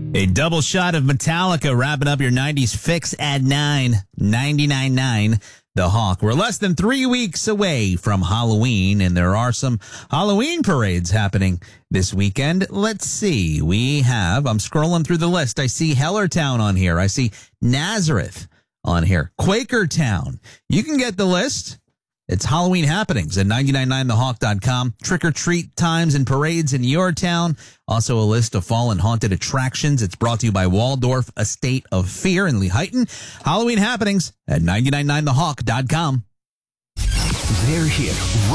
A double shot of Metallica wrapping up your 90s fix at 9.99. The Hawk. We're less than 3 weeks away from Halloween, and there are some Halloween parades happening this weekend. Let's see. I'm scrolling through the list. I see Hellertown on here. I see Nazareth on here. Quakertown. You can get the list. It's Halloween happenings at 999thehawk.com. Trick-or-treat times and parades in your town. Also a list of fall and haunted attractions. It's brought to you by Waldorf Estate of Fear in Lehighton. Halloween happenings at 999thehawk.com. They're here